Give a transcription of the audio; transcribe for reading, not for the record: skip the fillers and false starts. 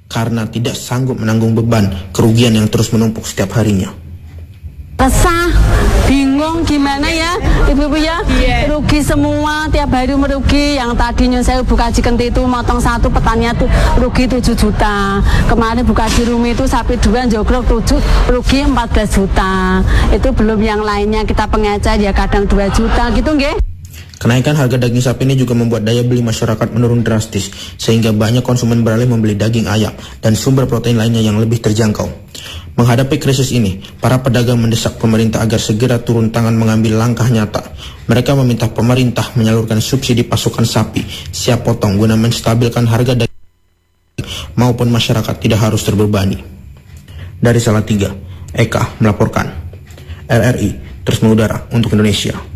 karena tidak sanggup menanggung beban kerugian yang terus menumpuk setiap harinya. Resah, bingung gimana ya ibu-ibu ya, rugi semua, tiap hari merugi. Yang tadinya saya buka Cikenti itu motong satu petaninya tuh rugi 7 juta. Kemarin buka di Rumi itu sapi 2 jogrok 7 rugi 14 juta. Itu belum yang lainnya, kita pengecer ya kadang 2 juta gitu nggih. Kenaikan harga daging sapi ini juga membuat daya beli masyarakat menurun drastis, sehingga banyak konsumen beralih membeli daging ayam dan sumber protein lainnya yang lebih terjangkau. Menghadapi krisis ini, para pedagang mendesak pemerintah agar segera turun tangan mengambil langkah nyata. Mereka meminta pemerintah menyalurkan subsidi pasokan sapi siap potong guna menstabilkan harga daging maupun masyarakat tidak harus terbebani. Dari Salatiga, Eka melaporkan. RRI terus mengudara untuk Indonesia.